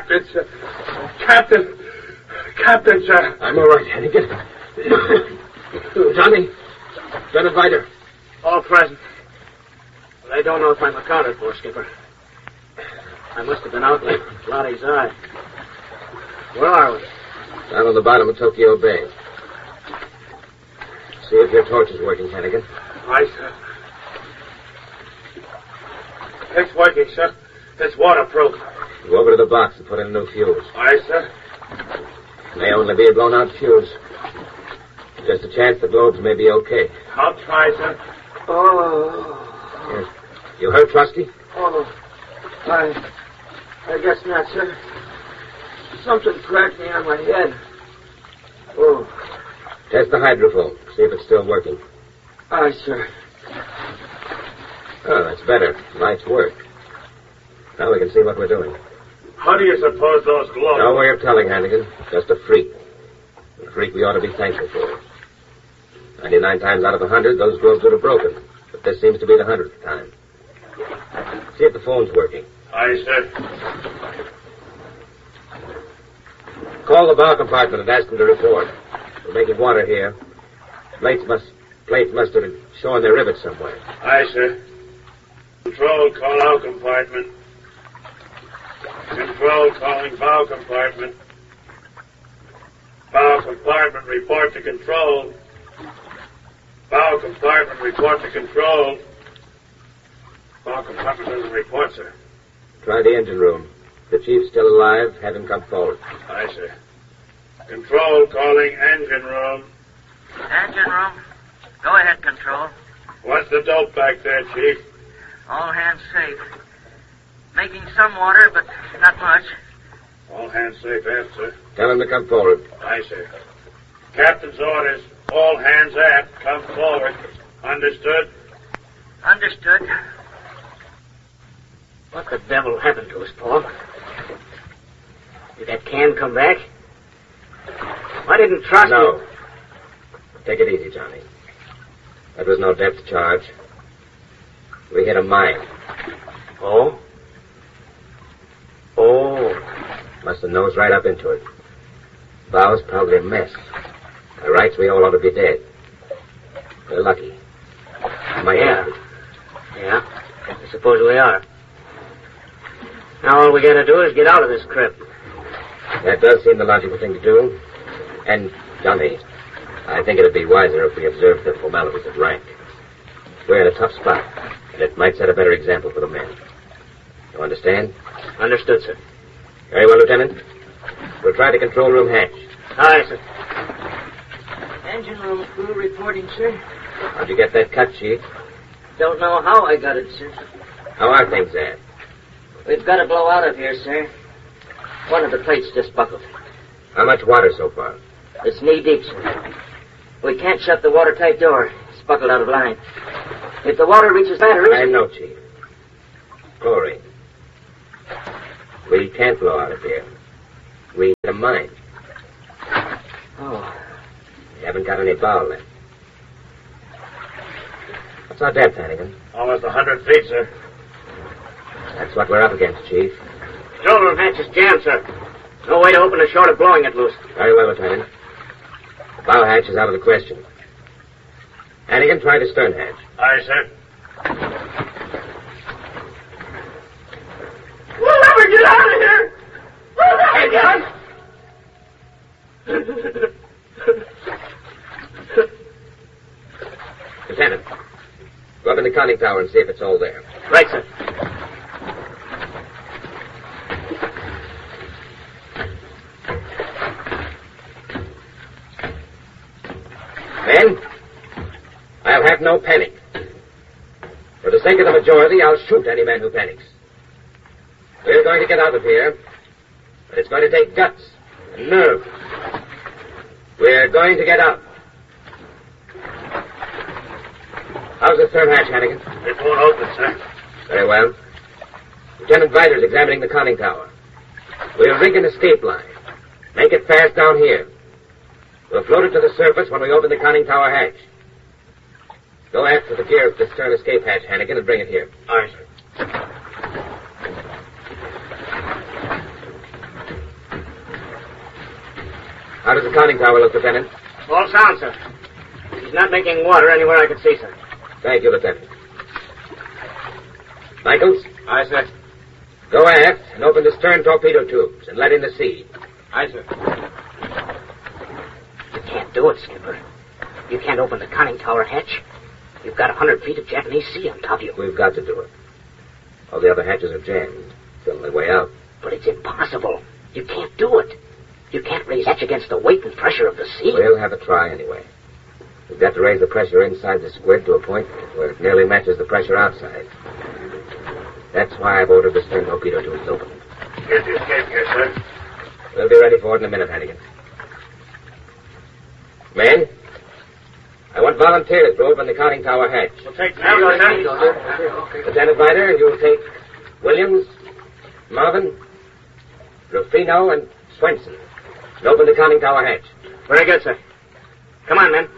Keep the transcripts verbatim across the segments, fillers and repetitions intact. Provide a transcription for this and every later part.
It's, uh, Captain. Captain, sir. I'm all right, Hannigan. Johnny. Lieutenant Viter. All present. But I don't know if I'm accounted for, Skipper. I must have been out like Lottie's eye. Where are we? Down on the bottom of Tokyo Bay. See if your torch is working, Hannigan. Aye, sir. It's working, sir. It's waterproof. Go over to the box and put in a new fuse. Aye, sir. May only be a blown-out fuse. Just a chance the globes may be okay. I'll try, sir. Oh. Yes. You hurt, Trusty? Oh. I... I guess not, sir. Something cracked me on my head. Oh. Test the hydrophone. See if it's still working. Aye, sir. Oh, that's better. Lights work. Now we can see what we're doing. How do you suppose those globes... No way of telling, Hannigan. Just a freak. A freak we ought to be thankful for. Ninety-nine times out of a hundred, those globes would have broken. But this seems to be the hundredth time. See if the phone's working. Aye, sir. Call the bow compartment and ask them to report. We're making water here. Plates must... Plates must have shown their rivets somewhere. Aye, sir. Control, call out compartment. Control, calling bow compartment. Bow compartment, report to control. Bow compartment, report to control. Bow compartment doesn't report, sir. Try the engine room. If the chief's still alive, have him come forward. Aye, sir. Control, calling engine room. Engine room. Go ahead, Control. What's the dope back there, Chief? All hands safe. Making some water, but not much. All hands safe aft, sir. Tell him to come forward. Aye, sir. Captain's orders. All hands aft. Come forward. Understood? Understood. What the devil happened to us, Paul? Did that can come back? I didn't trust No. you. Take it easy, Johnny. That was no depth charge. We hit a mine. Oh? Oh. Must have nosed right up into it. Bow's probably a mess. By rights, we all ought to be dead. We're lucky. My Yeah. Yeah. I suppose we are. Now all we gotta do is get out of this crypt. That does seem the logical thing to do. And, Johnny, I think it'd be wiser if we observed the formalities of rank. We're in a tough spot, and it might set a better example for the men. You understand? Understood, sir. Very well, Lieutenant. We'll try the control room hatch. Aye, sir. Engine room crew reporting, sir. How'd you get that cut, Chief? Don't know how I got it, sir. How are things there? We've got to blow out of here, sir. One of the plates just buckled. How much water so far? It's knee deep, sir. We can't shut the watertight door. It's buckled out of line. If the water reaches batteries... I know, Chief. Chlorine. We can't blow out of here. We hit a mine. Oh. We haven't got any bow left. What's our depth, Hannigan? Almost a hundred feet, sir. That's what we're up against, Chief. Control room hatch is jammed, sir. No way to open it short of blowing it loose. Very well, Lieutenant. The bow hatch is out of the question. Hannigan, try the stern hatch. Aye, sir. We'll never get out of here! We'll never get out! Lieutenant, go up in the conning tower and see if it's all there. Right, sir. Men, I'll have no panic. For the sake of the majority, I'll shoot any man who panics. We're going to get out of here, but it's going to take guts and nerve. We're going to get out. How's the stern hatch, Hannigan? It won't open, sir. Very well. Lieutenant Viter's examining the conning tower. We'll rig an escape line. Make it fast down here. We'll float it to the surface when we open the conning tower hatch. Go after the gear of the stern escape hatch, Hannigan, and bring it here. Aye, sir. How does the conning tower look, Lieutenant? All sound, sir. He's not making water anywhere I can see, sir. Thank you, Lieutenant. Michaels? Aye, sir. Go aft and open the stern torpedo tubes and let in the sea. Aye, sir. You can't do it, Skipper. You can't open the conning tower hatch. You've got a hundred feet of Japanese sea on top of you. We've got to do it. All the other hatches are jammed. It's the only way out. But it's impossible. You can't do it. You can't raise hatch against the weight and pressure of the sea. We'll have a try anyway. We've got to raise the pressure inside the squid to a point where it nearly matches the pressure outside. That's why I've ordered the stern torpedo tubes open. Here's the escape gear, sir. We'll be ready for it in a minute, Hannigan. Men, I want volunteers to open the conning tower hatch. We'll take now, Lieutenant. Lieutenant Ryder, you'll take Williams, Marvin, Rufino, and Swenson. And open the conning tower hatch. Very good, sir. Come on, men.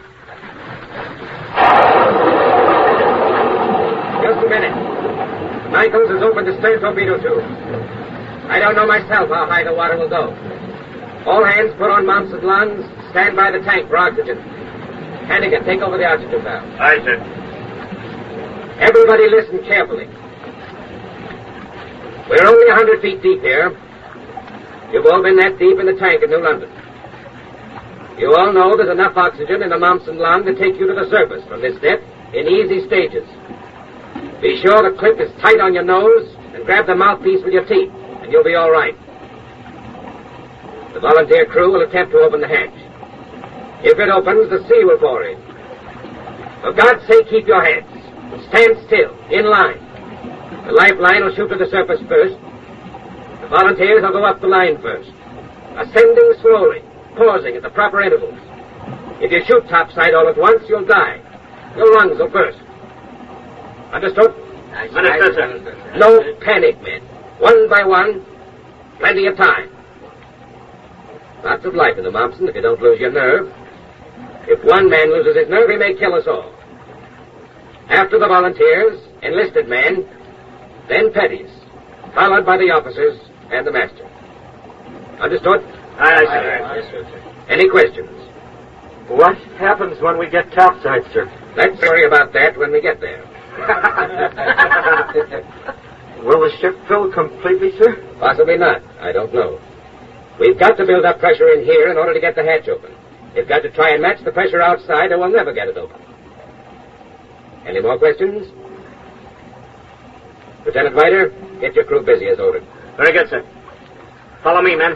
Just a minute. Michaels has opened the stern torpedo tube. I don't know myself how high the water will go. All hands put on mounts and lungs. Stand by the tank for oxygen. Hannigan, take over the oxygen valve. Aye, sir. Everybody listen carefully. We're only a hundred feet deep here. You've all been that deep in the tank in New London. You all know there's enough oxygen in the Momsen lung to take you to the surface from this depth in easy stages. Be sure the clip is tight on your nose and grab the mouthpiece with your teeth, and you'll be all right. The volunteer crew will attempt to open the hatch. If it opens, the sea will pour in. For God's sake, keep your heads. Stand still, in line. The lifeline will shoot to the surface first. The volunteers will go up the line first, ascending slowly, pausing at the proper intervals. If you shoot topside all at once, you'll die. Your lungs will burst. Understood? Understood, sir. No panic, men. One by one, plenty of time. Lots of life in the Momsen if you don't lose your nerve. If one man loses his nerve, he may kill us all. After the volunteers, enlisted men, then petties, followed by the officers and the master. Understood? Aye, aye, sir. Any questions? What happens when we get topside, sir? Let's worry about that when we get there. Will the ship fill completely, sir? Possibly not. I don't know. We've got to build up pressure in here in order to get the hatch open. We've got to try and match the pressure outside or we'll never get it open. Any more questions? Lieutenant Ryder, get your crew busy as ordered. Very good, sir. Follow me, men.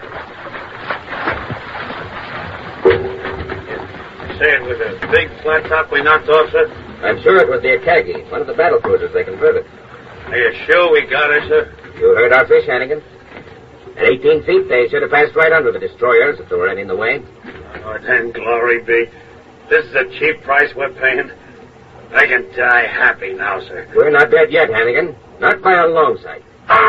Say it was a big flat top we knocked off, sir? I'm sure it was the Akagi, one of the battle cruisers they converted. Are you sure we got her, sir? You heard our fish, Hannigan. At eighteen feet, they should have passed right under the destroyers if there were any in the way. Oh, then glory be. This is a cheap price we're paying. I can die happy now, sir. We're not dead yet, Hannigan. Not by a long sight.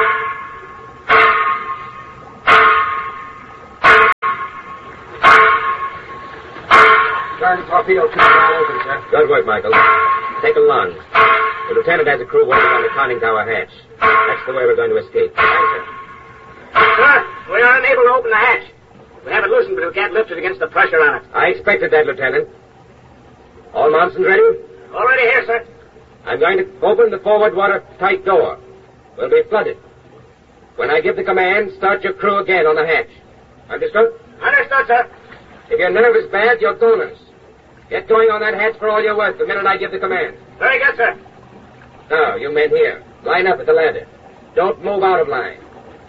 Stern torpedo tube all open, sir. Good work, Michael. Take a lung. The lieutenant has a crew working on the conning tower hatch. That's the way we're going to escape. Sir, we are unable to open the hatch. We have it loosened, but we can't lift it against the pressure on it. I expected that, Lieutenant. All Momsens ready? Already here, sir. I'm going to open the forward watertight door. We'll be flooded. When I give the command, start your crew again on the hatch. Understood? Understood, sir. If your nerve is bad, you're goners. Get going on that hatch for all you're worth the minute I give the command. Very good, sir. Now, you men here, line up at the ladder. Don't move out of line.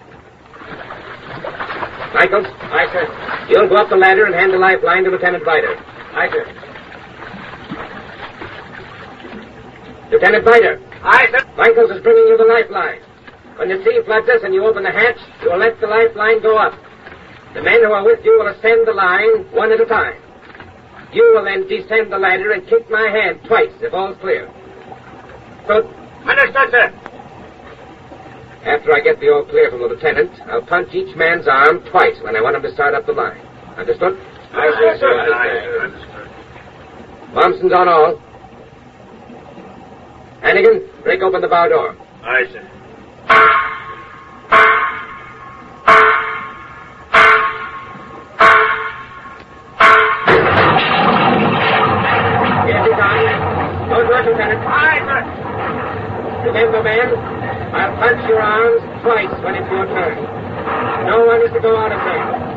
Michaels? Aye, sir. You'll go up the ladder and hand the lifeline to Lieutenant Ryder. Aye, sir. Lieutenant Ryder. Aye, sir. Michaels is bringing you the lifeline. When the sea floods us and you open the hatch, you'll let the lifeline go up. The men who are with you will ascend the line one at a time. You will then descend the ladder and kick my hand twice if all's clear. Good. Understood, sir. After I get the all clear from the lieutenant, I'll punch each man's arm twice when I want him to start up the line. Understood? Aye, sir. Aye, sir. Understood. Momsen's on all. Hannigan, break open the bow door. Aye, sir. Remember, men, I'll punch your arms twice when it's your turn. No one is to go out of turn.